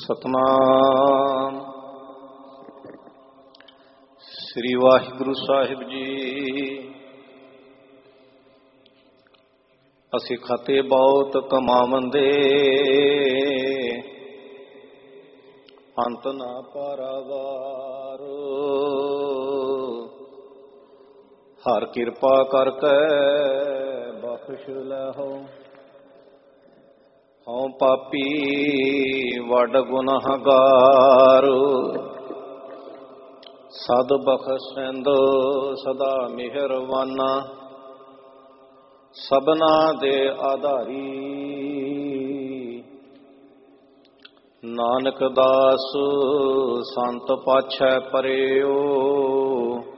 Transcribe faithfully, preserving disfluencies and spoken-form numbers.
ਸਤਨਾਮ ਸ੍ਰੀ ਵਾਹਿਗੁਰੂ ਸਾਹਿਬ ਜੀ। ਅਸੀਂ ਖਾਤੇ ਬਹੁਤ ਕਮਾਵੰਦੇ, ਅੰਤ ਨਾ ਪਾਰਾਵਾਰ। ਹਰ ਕਿਰਪਾ ਕਰਕੇ ਬਖਸ਼ ਲੈਹੋ। ਹਉ ਪਾਪੀ ਵੱਡ ਗੁਨਾਹਗਾਰ, ਸਦ ਬਖਸ਼ੈਂਦ ਸਦਾ ਮਿਹਰਵਾਨਾ। ਸਭਨਾ ਦੇ ਆਧਾਰੀ, ਨਾਨਕ ਦਾਸ ਸੰਤ ਪਾਛੈ ਪਰਿਓ।